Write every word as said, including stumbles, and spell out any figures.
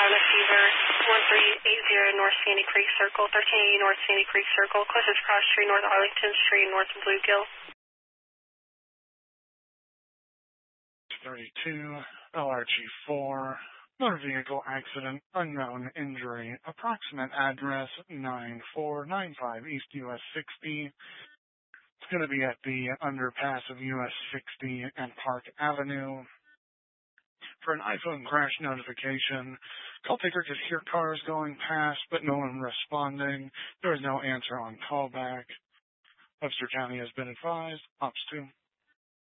Pilot Fever, one three eight zero North Sandy Creek Circle, thirteen eighty North Sandy Creek Circle, closest cross street North Arlington Street, North Bluegill. thirty-two, L R G four, motor vehicle accident, unknown injury, approximate address nine four nine five East U S sixty. It's going to be at the underpass of U S sixty and Park Avenue. For an iPhone crash notification, call taker could hear cars going past, but no one responding. There was no answer on callback. Webster County has been advised. Ops two.